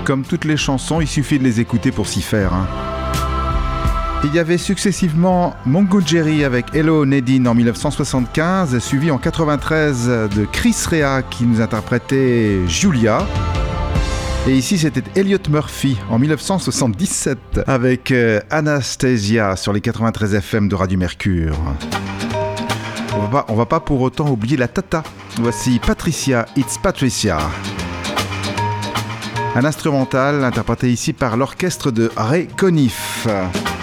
Comme toutes les chansons, il suffit de les écouter pour s'y faire. Il y avait successivement Mungo Jerry avec Hello Nadine en 1975, suivi en 93 de Chris Rea qui nous interprétait Julia. Et ici c'était Elliot Murphy en 1977 avec Anastasia sur les 93 FM de Radio Mercure. On va pas pour autant oublier la tata. Voici Patricia, It's Patricia. Un instrumental interprété ici par l'orchestre de Ray Conniff.